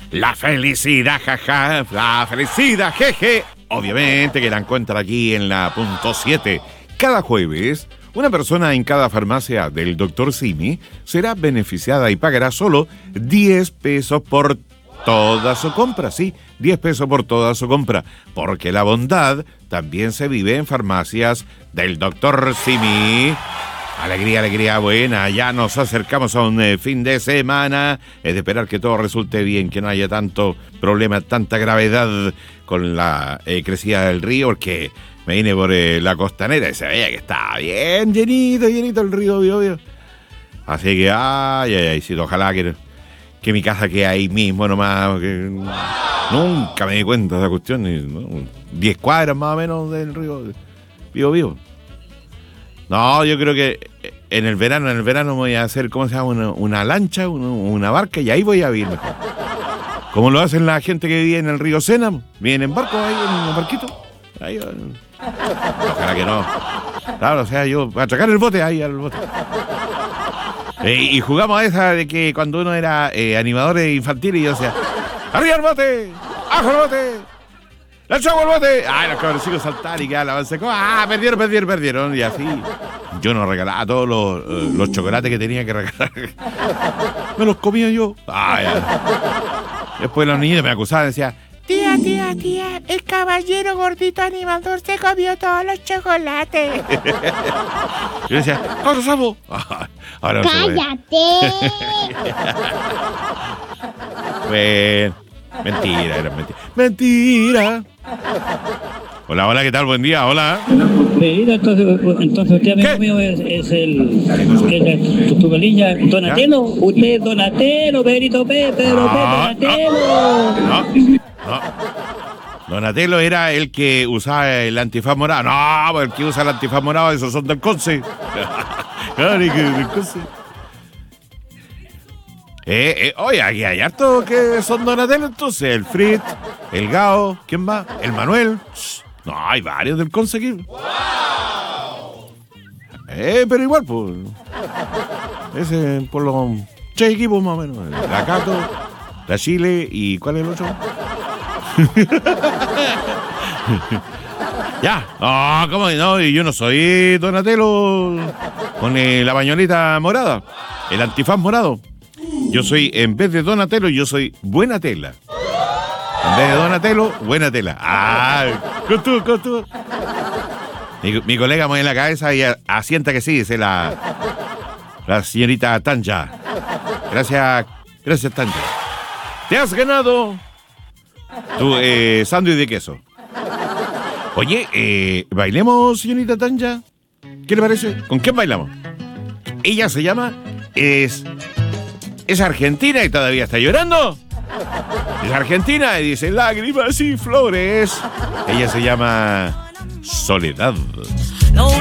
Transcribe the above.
La felicidad, jaja, la felicidad, jeje. Obviamente que la encuentra aquí en la punto 7. Cada jueves, una persona en cada farmacia del Dr. Simi será beneficiada y pagará solo 10 pesos por toda su compra, sí, 10 pesos por toda su compra, porque la bondad también se vive en farmacias del Dr. Simi. Alegría, alegría buena, ya nos acercamos a un fin de semana, es de esperar que todo resulte bien, que no haya tanto problema, tanta gravedad con la crecida del río, porque me vine por la costanera y se veía que estaba bien llenito el río Biobío. Así que, ay, sí, ojalá que mi casa quede ahí mismo nomás, que nunca me di cuenta de esa cuestión, ¿no? 10 cuadras más o menos del río Biobío. No, yo creo que en el verano voy a hacer, ¿cómo se llama? Una lancha, una barca, y ahí voy a vivir mejor. Como lo hacen la gente que vive en el río Sena, viven en barco, ahí en un barquito. Ahí, ojalá que no. Claro, o sea, yo a atracar el bote, ahí al bote. Y jugamos a esa de que cuando uno era animador infantil y yo decía, ¡arriba el bote! ¡Abajo el bote! ¡lanzamos el bote! ¡Ay, los cabroncillos saltaron y quedaban la secó! ¡Perdieron! Y así, yo nos regalaba todos los chocolates que tenía que regalar. Me los comía yo. Después los niños me acusaban, decían, Tía, el caballero gordito animador se comió todos los chocolates. Yo decía, ¿cuántos somos? Ahora no. ¡Cállate! Bueno, era mentira. Hola, ¿qué tal? Buen día, hola. Mira, entonces usted, amigo mío, es tu pelilla, Donatello. ¿Ya? Usted es Donatello, Pedrito Donatello. No. Donatello era el que usaba el antifaz morado. No, el que usa el antifaz morado, esos son del Conce. Claro, del Conce. Oye, aquí hay harto que son Donatello, entonces. El Fritz, el Gao, ¿quién más? El Manuel. No, hay varios del Conce aquí. Pero igual, pues. Ese, por los 3 equipos más o menos. La Cato, la Chile y ¿cuál es el otro? Ya. No, ¿cómo no? Yo no soy Donatello con la pañolita morada, el antifaz morado. Yo soy, en vez de Donatello, yo soy Buena Tela. En vez de Donatello, Buena Tela. Con tú. Mi colega mueve la cabeza y asienta que sí, dice la señorita Tanja. Gracias, Tanja. Te has ganado tu sándwich de queso. Oye, ¿bailemos, señorita Tanja? ¿Qué le parece? ¿Con quién bailamos? Ella se llama... Es argentina y todavía está llorando. Es argentina y dice lágrimas y flores. Ella se llama Soledad.